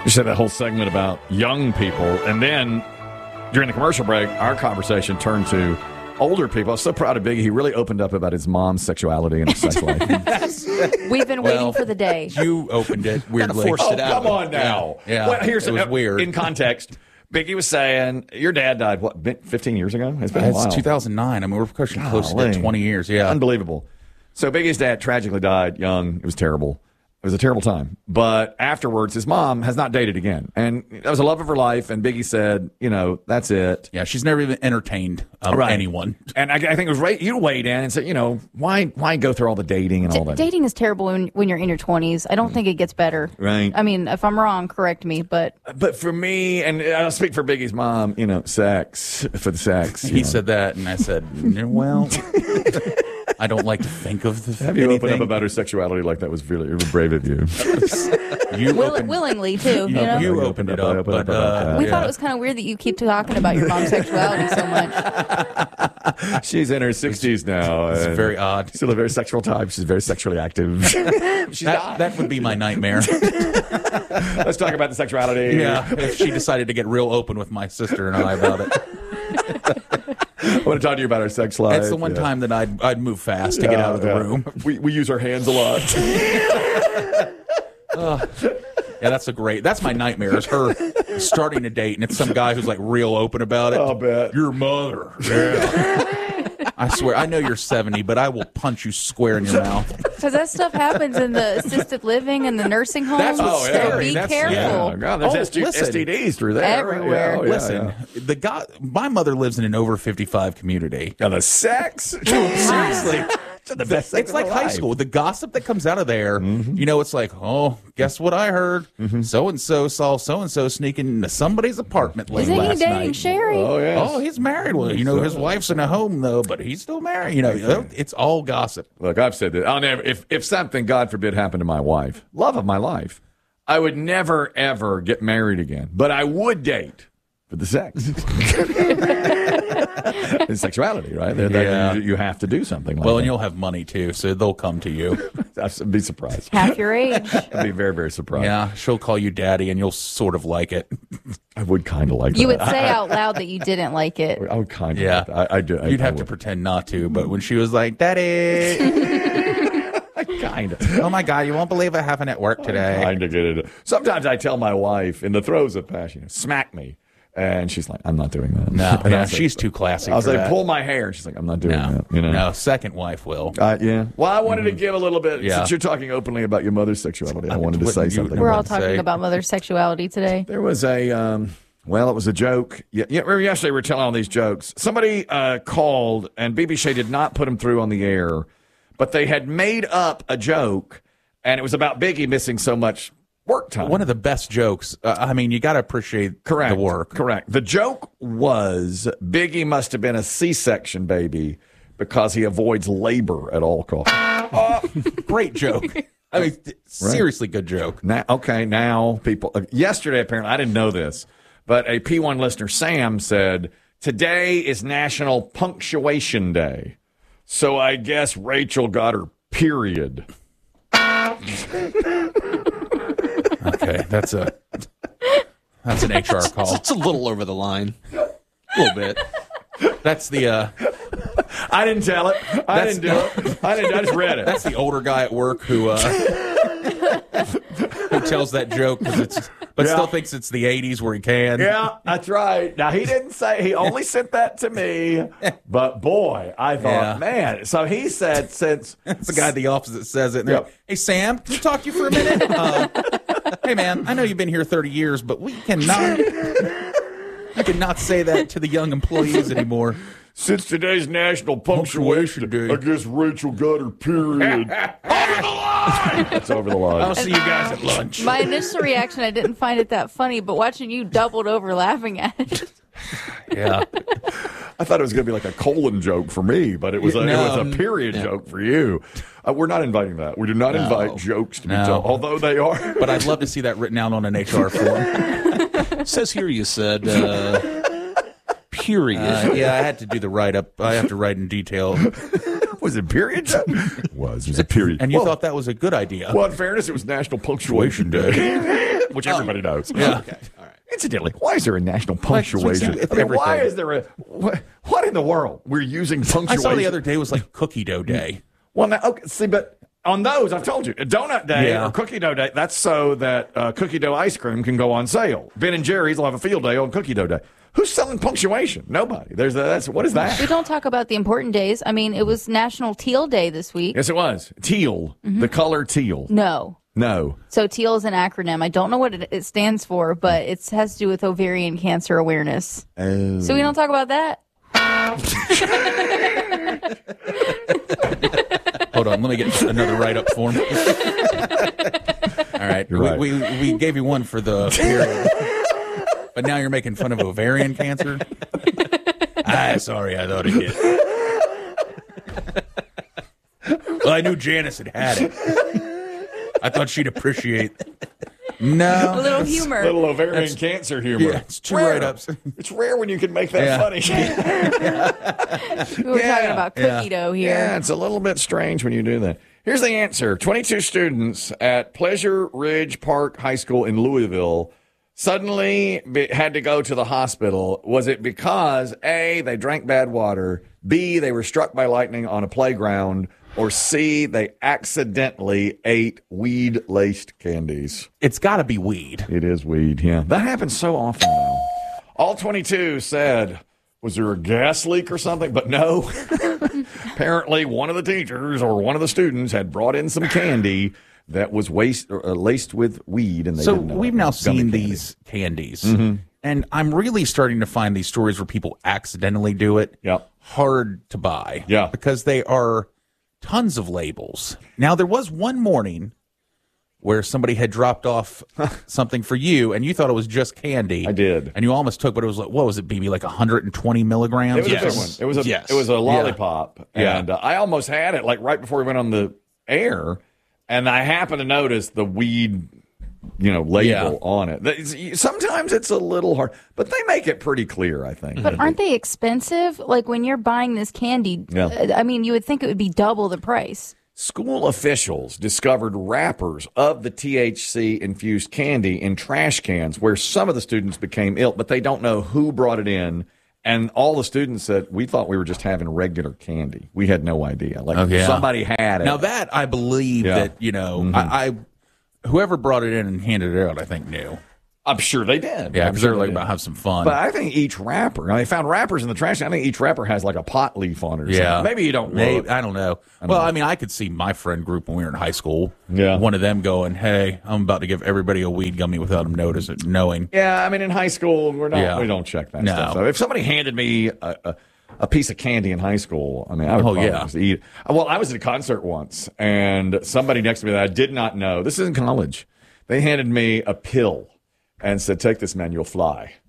You said that whole segment about young people, and then during the commercial break, our conversation turned to older people. I was so proud of Biggie. He really opened up about his mom's sexuality and his sex life. We've been waiting for the day. You opened it weirdly. Forced it out. Come on now. Yeah. Well, here's it was weird. In context, Biggie was saying, your dad died, 15 years ago? It's been a while. It's 2009. I mean, we're pushing close to 20 years. Yeah. Unbelievable. So Biggie's dad tragically died young. It was terrible. It was a terrible time. But afterwards, his mom has not dated again. And that was the love of her life. And Biggie said, that's it. Yeah, she's never even entertained anyone. And I think it was right. You weighed in and said, why go through all the dating and all that? Dating is terrible when you're in your 20s. I don't think it gets better. Right. I mean, if I'm wrong, correct me. But for me, and I'll speak for Biggie's mom, sex, for the sex. He said that, and I said, well... I don't like to think of the. Have you opened up about her sexuality like that was really brave of you? Willingly too. You opened it up. We thought it was kind of weird that you keep talking about your mom's sexuality so much. She's in her 60s now. It's very odd. Still a very sexual type. She's very sexually active. That would be my nightmare. Let's talk about the sexuality. Yeah, if she decided to get real open with my sister and I about it. I want to talk to you about our sex life. That's the one time that I'd move fast to get out of the room. We use our hands a lot. Yeah, that's my nightmare, is her starting a date and it's some guy who's like real open about it. I'll bet. Your mother. Yeah. I swear, I know you're 70, but I will punch you square in your mouth. Because that stuff happens in the assisted living and the nursing homes. That's what's scary. Be careful. Yeah. God, there's STDs through there. Everywhere. Listen, my mother lives in an over 55 community. And the sex? Seriously. The best it's like high school. The gossip that comes out of there, it's like, oh, guess what I heard? So-and-so saw so-and-so sneaking into somebody's apartment late Isn't last he dating night. Sherry? Oh, yeah. Oh, he's married. Well, his wife's in a home, though, but he's still married. It's all gossip. Look, I've said that. I'll never, if something, God forbid, happened to my wife, love of my life, I would never, ever get married again. But I would date for the sex. It's sexuality, right? You have to do something like that. Well, and you'll have money, too, so they'll come to you. I'd be surprised. Half your age. I'd be very, very surprised. Yeah, she'll call you daddy, and you'll sort of like it. I would kind of like You that. would say out loud that you didn't like it. I would kind of Yeah. like that. I do. You'd have to pretend not to, but when she was like, daddy... Kind of. Oh, my God, you won't believe what happened at work today. I kind of get it. Sometimes I tell my wife in the throes of passion, smack me. And she's like, I'm not doing that. No, and yeah, she's too classy. I was for like, that. pull my hair. And she's like, I'm not doing that. No, second wife will. Yeah. Well, I wanted to give a little bit, since you're talking openly about your mother's sexuality, I wanted to say something. We're all about talking about mother's sexuality today. There was a, it was a joke. Yeah, remember yesterday we were telling all these jokes. Somebody called, and BB Shea did not put them through on the air, but they had made up a joke, and it was about Biggie missing so much work time. One of the best jokes. You got to appreciate the work. Correct. The joke was Biggie must have been a C-section baby because he avoids labor at all costs. Great joke. I mean, seriously good joke. Now people... yesterday, apparently, I didn't know this, but a P1 listener, Sam, said, today is National Punctuation Day. So I guess Rachel got her period. Okay, that's an HR call. It's a little over the line. A little bit. That's the... I didn't tell it. I didn't do it. I just read it. That's the older guy at work who tells that joke but still thinks it's the 80s where he can. Yeah, that's right. Now, he didn't say, he only sent that to me, but boy, I thought, man. So he said, since... It's the guy at the office that says it. And like, hey, Sam, can we talk to you for a minute? Hey, man, I know you've been here 30 years, but we cannot say that to the young employees anymore. Since today's National Punctuation Day, I guess Rachel got her period. Over the line! That's over the line. I'll see you guys at lunch. My initial reaction, I didn't find it that funny, but watching you doubled over laughing at it. Yeah. I thought it was going to be like a colon joke for me, but it was a period joke for you. We're not inviting that. We do not invite jokes to be told, although they are. But I'd love to see that written out on an HR form. It says here you said... period. Yeah, I had to do the write-up. I have to write in detail. Was it period? It was a period. And you thought that was a good idea. Well, in fairness, it was National Punctuation Day. which everybody knows. Yeah. Okay. All right. Incidentally, why is there a national punctuation? It's I mean, why everything. is there a what in the world? We're using I punctuation. saw the other day was like cookie dough day. Well, now, okay, see, but on those, I've told you, donut day Yeah. or cookie dough day, that's so that cookie dough ice cream can go on sale. Ben and Jerry's will have a field day on cookie dough day. Who's selling punctuation? Nobody. What is We that? don't talk about the important days. I mean, it was National Teal Day this week. Yes, it was. Teal. The color teal. No. No. So teal is an acronym. I don't know what it stands for, but it has to do with ovarian cancer awareness. Oh. So we don't talk about that. Hold on, let me get another write-up form. All right, You're right. we gave you one for the period, but now you're making fun of ovarian cancer. Sorry, I thought it did. Well, I knew Janice had it. I thought she'd appreciate. A No, little humor. Little ovarian cancer humor. yeah, it's two Rare. write-ups. It's rare when you can make that Yeah. funny. We were talking about Yeah. cookie dough here. Yeah, it's a little bit strange when you do that. Here's the answer. 22 students at Pleasure Ridge Park High School in Louisville suddenly had to go to the hospital. Was it because, A, they drank bad water, B, they were struck by lightning on a playground, or C, they accidentally ate weed-laced candies? It's got to be weed. It is weed, yeah. That happens so often now. All 22 said, was there a gas leak or something? But no. Apparently, one of the teachers or one of the students had brought in some candy that was laced with weed. And they So didn't know we've it. now Gummy seen candy. these candies, and I'm really starting to find these stories where people accidentally do it Yep. hard to buy. Yeah. Because they are tons of labels. Now, there was one morning where somebody had dropped off something for you, and you thought it was just candy. I did. And you almost took, but it was like, what was it, BB, like 120 milligrams? It was a big one. It was a lollipop. Yeah. And I almost had it like right before we went on the air, and I happened to notice the weed label on it. Sometimes it's a little hard, but they make it pretty clear, I think. But aren't they expensive? Like when you're buying this candy, Yeah. I mean, you would think it would be double the price. School officials discovered wrappers of the THC-infused candy in trash cans where some of the students became ill, but they don't know who brought it in. And all the students said, we thought we were just having regular candy. We had no idea. Like somebody had it. Now that I believe Yeah. that, I whoever brought it in and handed it out, I think knew. I'm sure they did. Yeah, I'm because sure they're like they did. about to have some fun. But I think each wrapper, they found wrappers in the trash. I think each wrapper has like a pot leaf on it or Yeah. something. Maybe you don't Maybe, look. I don't know. I mean, I could see my friend group when we were in high school. Yeah. One of them going, hey, I'm about to give everybody a weed gummy without them knowing. Yeah, I mean, in high school, we don't check that No. stuff. So if somebody handed me a piece of candy in high school, I mean, I would probably just eat it. Well, I was at a concert once, and somebody next to me that I did not know, this is in college, they handed me a pill and said, take this, man, you'll fly.